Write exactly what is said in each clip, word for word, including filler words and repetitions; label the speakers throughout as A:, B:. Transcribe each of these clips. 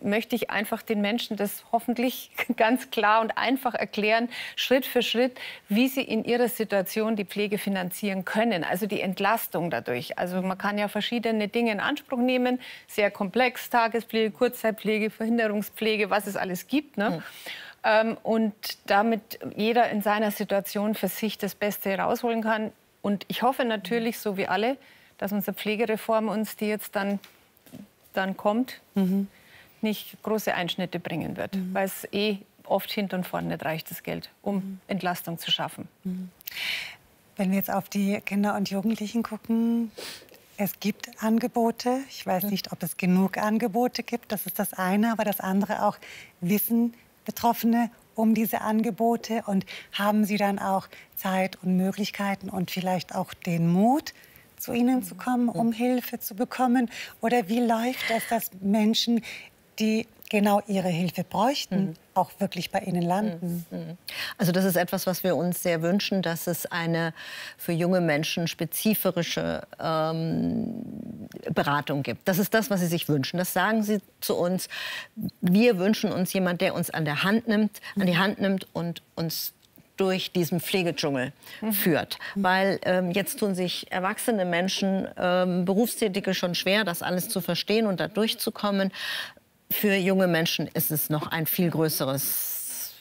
A: möchte ich einfach den Menschen das hoffentlich ganz klar und einfach erklären, Schritt für Schritt, wie sie in ihrer Situation die Pflege finanzieren können. Also die Entlastung dadurch. Also man kann ja verschiedene Dinge in Anspruch nehmen, sehr komplex, Tagespflege, Kurzzeitpflege, Verhinderungspflege, was es alles gibt. Ne? Mhm. Ähm, und damit jeder in seiner Situation für sich das Beste herausholen kann. Und ich hoffe natürlich, so wie alle, dass unsere Pflegereform uns, die jetzt dann, dann kommt, mhm. nicht große Einschnitte bringen wird. Mhm. Weil es eh oft hinten und vorne nicht reicht, das Geld, um mhm. Entlastung zu schaffen.
B: Mhm. Wenn wir jetzt auf die Kinder und Jugendlichen gucken, es gibt Angebote. Ich weiß nicht, ob es genug Angebote gibt. Das ist das eine. Aber das andere auch, wissen Betroffene um diese Angebote und haben sie dann auch Zeit und Möglichkeiten und vielleicht auch den Mut, zu ihnen zu kommen, um Hilfe zu bekommen? Oder wie läuft das, dass Menschen, die genau ihre Hilfe bräuchten, mhm. auch wirklich bei Ihnen landen?
C: Mhm. Also das ist etwas, was wir uns sehr wünschen, dass es eine für junge Menschen spezifische ähm, Beratung gibt. Das ist das, was sie sich wünschen. Das sagen sie zu uns. Wir wünschen uns jemand, der uns an der Hand nimmt, an die Hand nimmt und uns durch diesen Pflegedschungel mhm. führt. Weil ähm, jetzt tun sich erwachsene Menschen, ähm, Berufstätige schon schwer, das alles zu verstehen und da durchzukommen. Für junge Menschen ist es noch ein viel größeres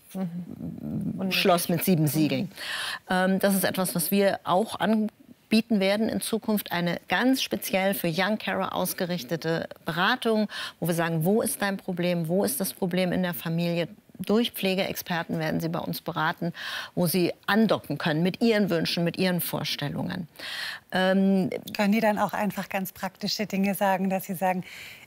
C: mhm. Schloss mit sieben Siegeln. Ähm, das ist etwas, was wir auch anbieten werden in Zukunft. Eine ganz speziell für Young Carer ausgerichtete Beratung, wo wir sagen, wo ist dein Problem, wo ist das Problem in der Familie? Durch Pflegeexperten werden sie bei uns beraten, wo sie andocken können mit ihren Wünschen, mit ihren Vorstellungen. Ähm,
B: können die dann auch einfach ganz praktische Dinge sagen, dass sie sagen,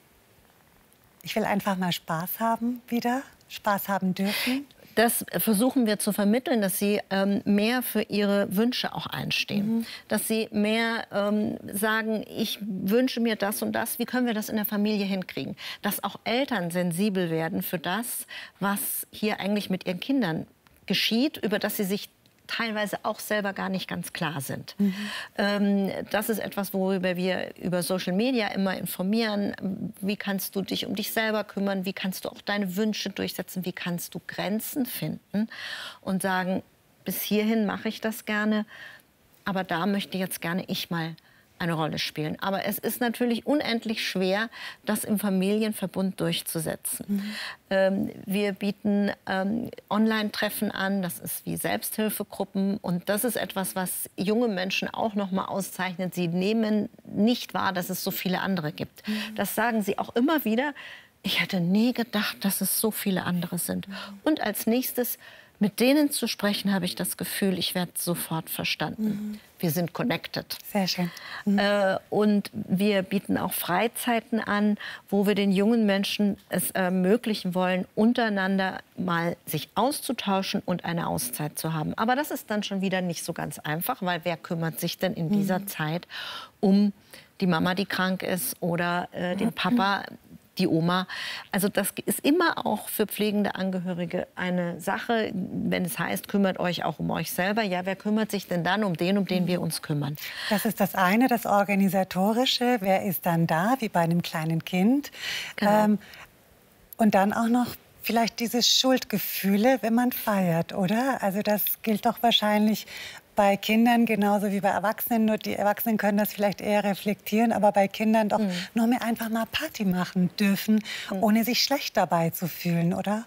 B: ich will einfach mal Spaß haben wieder, Spaß haben dürfen?
C: Das versuchen wir zu vermitteln, dass sie ähm, mehr für ihre Wünsche auch einstehen. Mhm. Dass sie mehr ähm, sagen, ich wünsche mir das und das, wie können wir das in der Familie hinkriegen? Dass auch Eltern sensibel werden für das, was hier eigentlich mit ihren Kindern geschieht, über das sie sich teilweise auch selber gar nicht ganz klar sind. Mhm. Ähm, das ist etwas, worüber wir über Social Media immer informieren. Wie kannst du dich um dich selber kümmern? Wie kannst du auch deine Wünsche durchsetzen? Wie kannst du Grenzen finden und sagen, bis hierhin mache ich das gerne, aber da möchte jetzt gerne ich mal eine Rolle spielen. Aber es ist natürlich unendlich schwer, das im Familienverbund durchzusetzen. Mhm. Ähm, wir bieten ähm, Online-Treffen an, das ist wie Selbsthilfegruppen. Und das ist etwas, was junge Menschen auch noch mal auszeichnet. Sie nehmen nicht wahr, dass es so viele andere gibt. Mhm. Das sagen sie auch immer wieder. Ich hätte nie gedacht, dass es so viele andere sind. Mhm. Und als nächstes, mit denen zu sprechen, habe ich das Gefühl, ich werde sofort verstanden. Mhm. Wir sind connected.
B: Sehr schön. Mhm.
C: Äh, und wir bieten auch Freizeiten an, wo wir den jungen Menschen es ermöglichen wollen, untereinander mal sich auszutauschen und eine Auszeit zu haben. Aber das ist dann schon wieder nicht so ganz einfach, weil wer kümmert sich denn in dieser mhm. Zeit um die Mama, die krank ist, oder äh, den Papa, die Oma. Also das ist immer auch für pflegende Angehörige eine Sache, wenn es heißt, kümmert euch auch um euch selber. Ja, wer kümmert sich denn dann um den, um den wir uns kümmern?
B: Das ist das eine, das Organisatorische. Wer ist dann da, wie bei einem kleinen Kind? Genau. Ähm, und dann auch noch vielleicht diese Schuldgefühle, wenn man feiert, oder? Also das gilt doch wahrscheinlich bei Kindern genauso wie bei Erwachsenen. Nur die Erwachsenen können das vielleicht eher reflektieren, aber bei Kindern doch mhm. nur mehr einfach mal Party machen dürfen, mhm. ohne sich schlecht dabei zu fühlen, oder?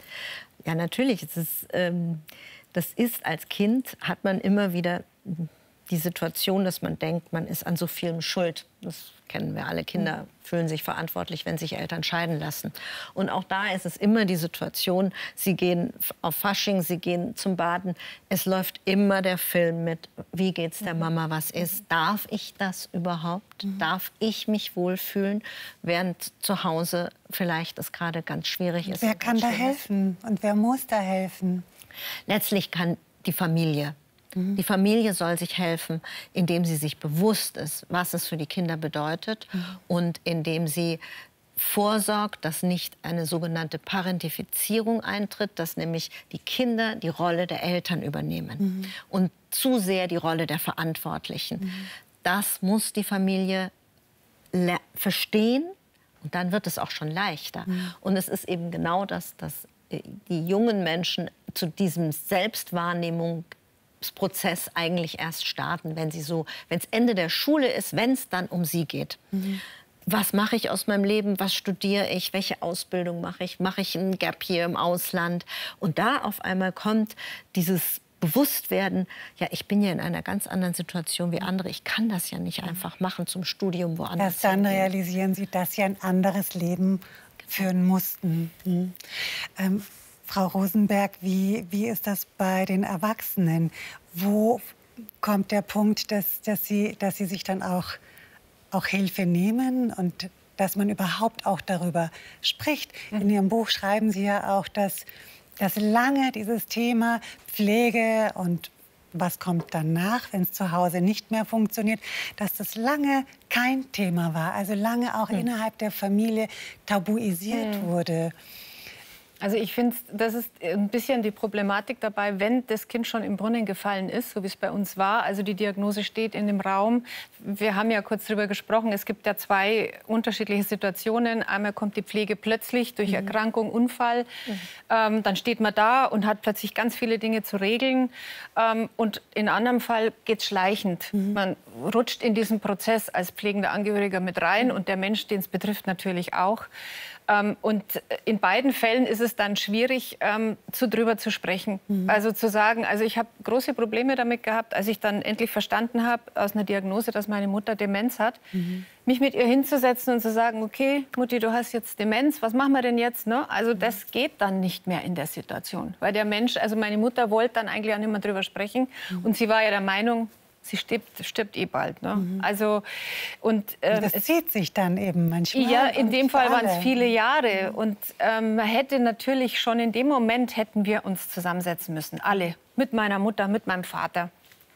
C: Ja, natürlich. Es ist, ähm, das ist, als Kind hat man immer wieder die Situation, dass man denkt, man ist an so vielem schuld. Das kennen wir alle. Kinder mhm. fühlen sich verantwortlich, wenn sich Eltern scheiden lassen. Und auch da ist es immer die Situation, sie gehen auf Fasching, sie gehen zum Baden. Es läuft immer der Film mit, wie geht's der Mama, was ist? Darf ich das überhaupt? Mhm. Darf ich mich wohlfühlen, während zu Hause vielleicht es gerade ganz schwierig ist?
B: Wer kann da helfen und wer muss da helfen?
C: Letztlich kann die Familie. Die Familie soll sich helfen, indem sie sich bewusst ist, was es für die Kinder bedeutet mhm. und indem sie vorsorgt, dass nicht eine sogenannte Parentifizierung eintritt, dass nämlich die Kinder die Rolle der Eltern übernehmen mhm. und zu sehr die Rolle der Verantwortlichen. Mhm. Das muss die Familie verstehen Und dann wird es auch schon leichter. Mhm. Und es ist eben genau das, dass die jungen Menschen zu diesem Selbstwahrnehmungsprozess eigentlich erst starten, wenn sie so, wenn es Ende der Schule ist, wenn es dann um sie geht. Mhm. Was mache ich aus meinem Leben? Was studiere ich? Welche Ausbildung mache ich? Mache ich ein Gap hier im Ausland? Und da auf einmal kommt dieses Bewusstwerden, ja, ich bin ja in einer ganz anderen Situation wie andere. Ich kann das ja nicht einfach machen zum Studium woanders.
B: Erst dann realisieren Sie, dass Sie ein anderes Leben führen mussten. Mhm. Ähm, Frau Rosenberg, wie, wie ist das bei den Erwachsenen? Wo kommt der Punkt, dass, dass, Sie, dass Sie sich dann auch, auch Hilfe nehmen und dass man überhaupt auch darüber spricht? Mhm. In Ihrem Buch schreiben Sie ja auch, dass, dass lange dieses Thema Pflege und was kommt danach, wenn es zu Hause nicht mehr funktioniert, dass das lange kein Thema war, also lange auch mhm. innerhalb der Familie tabuisiert mhm. wurde.
A: Also ich finde, das ist ein bisschen die Problematik dabei, wenn das Kind schon im Brunnen gefallen ist, so wie es bei uns war. Also die Diagnose steht in dem Raum. Wir haben ja kurz darüber gesprochen, es gibt ja zwei unterschiedliche Situationen. Einmal kommt die Pflege plötzlich durch mhm. Erkrankung, Unfall. Mhm. Ähm, dann steht man da und hat plötzlich ganz viele Dinge zu regeln. Ähm, und in anderem Fall geht es schleichend. Mhm. Man rutscht in diesen Prozess als pflegender Angehöriger mit rein mhm. und der Mensch, den es betrifft, natürlich auch. Ähm, und in beiden Fällen ist es dann schwierig, ähm, zu drüber zu sprechen. Mhm. Also zu sagen, also ich habe große Probleme damit gehabt, als ich dann endlich verstanden habe aus einer Diagnose, dass meine Mutter Demenz hat, mhm. mich mit ihr hinzusetzen und zu sagen, okay, Mutti, du hast jetzt Demenz, was machen wir denn jetzt? Ne? Also das geht dann nicht mehr in der Situation. Weil der Mensch, also meine Mutter wollte dann eigentlich auch nicht mehr drüber sprechen. Mhm. Und sie war ja der Meinung, sie stirbt, stirbt eh bald. Ne? Mhm. Also, und, ähm,
B: das
A: es
B: zieht sich dann eben manchmal.
A: Ja, in dem Fall waren es viele Jahre. Mhm. Und ähm, man hätte natürlich schon in dem Moment, hätten wir uns zusammensetzen müssen. Alle. Mit meiner Mutter, mit meinem Vater,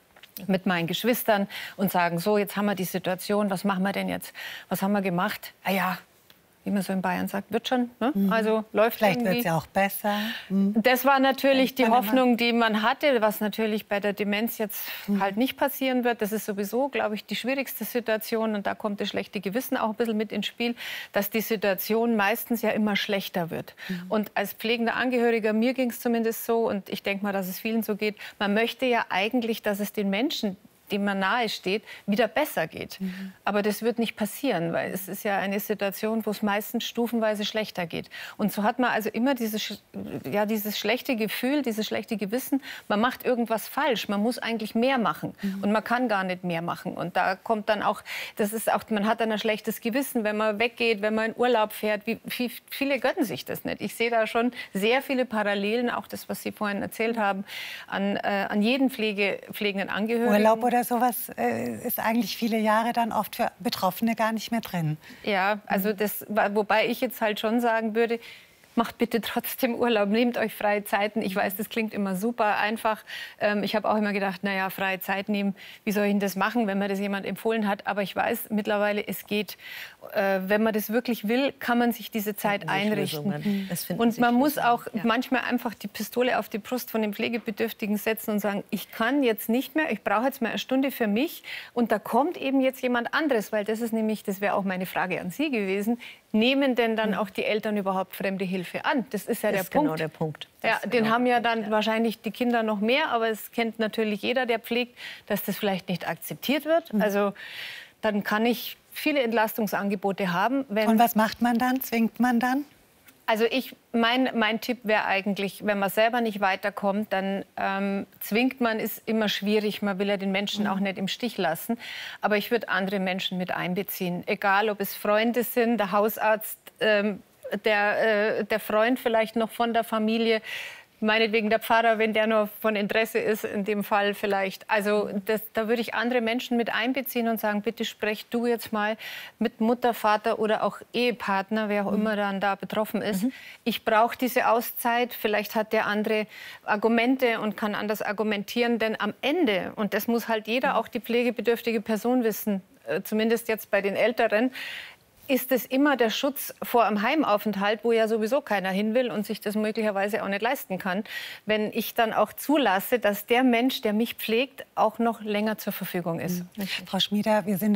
A: mit meinen Geschwistern. Und sagen, so, jetzt haben wir die Situation, was machen wir denn jetzt? Was haben wir gemacht? Ah ja, wie man so in Bayern sagt, wird schon. Ne? Mhm. Also läuft
B: Vielleicht
A: irgendwie.
B: wird es ja auch besser. Mhm.
A: Das war natürlich die Hoffnung, die man hatte, was natürlich bei der Demenz jetzt mhm. halt nicht passieren wird. Das ist sowieso, glaube ich, die schwierigste Situation. Und da kommt das schlechte Gewissen auch ein bisschen mit ins Spiel, dass die Situation meistens ja immer schlechter wird. Mhm. Und als pflegender Angehöriger, mir ging es zumindest so, und ich denke mal, dass es vielen so geht, man möchte ja eigentlich, dass es den Menschen, dem man nahe steht, wieder besser geht. Mhm. Aber das wird nicht passieren, weil es ist ja eine Situation, wo es meistens stufenweise schlechter geht. Und so hat man also immer dieses, ja, dieses schlechte Gefühl, dieses schlechte Gewissen, man macht irgendwas falsch, man muss eigentlich mehr machen mhm. und man kann gar nicht mehr machen. Und da kommt dann auch, das ist auch, man hat dann ein schlechtes Gewissen, wenn man weggeht, wenn man in Urlaub fährt. Wie, wie viele gönnen sich das nicht? Ich sehe da schon sehr viele Parallelen, auch das, was Sie vorhin erzählt haben, an, äh, an jeden Pflege, pflegenden Angehörigen.
B: Urlaub oder sowas äh, ist eigentlich viele Jahre dann oft für Betroffene gar nicht mehr drin.
A: Ja, also das, wobei ich jetzt halt schon sagen würde, macht bitte trotzdem Urlaub, nehmt euch freie Zeiten. Ich weiß, das klingt immer super einfach. Ähm, ich habe auch immer gedacht, naja, freie Zeit nehmen, wie soll ich denn das machen, wenn mir das jemand empfohlen hat? Aber ich weiß mittlerweile, es geht. Äh, wenn man das wirklich will, kann man sich diese Zeit einrichten. Und man muss auch ja. manchmal einfach die Pistole auf die Brust von den Pflegebedürftigen setzen und sagen, ich kann jetzt nicht mehr, ich brauche jetzt mal eine Stunde für mich. Und da kommt eben jetzt jemand anderes, weil das ist nämlich, das wäre auch meine Frage an Sie gewesen, nehmen denn dann auch die Eltern überhaupt fremde Hilfe an? Das ist ja
C: das
A: der
C: ist
A: Punkt.
C: Genau der Punkt.
A: Ja, den genau haben ja dann ja. wahrscheinlich die Kinder noch mehr, aber es kennt natürlich jeder, der pflegt, dass das vielleicht nicht akzeptiert wird. Mhm. Also dann kann ich viele Entlastungsangebote haben. Wenn
B: Und was macht man dann? Zwingt man dann?
A: Also ich, mein, mein Tipp wäre eigentlich, wenn man selber nicht weiterkommt, dann ähm, zwingt man, ist immer schwierig. Man will ja den Menschen auch nicht im Stich lassen. Aber ich würde andere Menschen mit einbeziehen. Egal, ob es Freunde sind, der Hausarzt, ähm, der, äh, der Freund vielleicht noch von der Familie. Meinetwegen der Pfarrer, wenn der nur von Interesse ist, in dem Fall vielleicht. Also das, da würde ich andere Menschen mit einbeziehen und sagen, bitte sprech du jetzt mal mit Mutter, Vater oder auch Ehepartner, wer auch mhm. immer dann da betroffen ist. Mhm. Ich brauche diese Auszeit. Vielleicht hat der andere Argumente und kann anders argumentieren. Denn am Ende, und das muss halt jeder, auch die pflegebedürftige Person wissen, äh, zumindest jetzt bei den Älteren, ist es immer der Schutz vor einem Heimaufenthalt, wo ja sowieso keiner hin will und sich das möglicherweise auch nicht leisten kann, wenn ich dann auch zulasse, dass der Mensch, der mich pflegt, auch noch länger zur Verfügung ist.
B: Mhm. Frau Schmieder, wir sind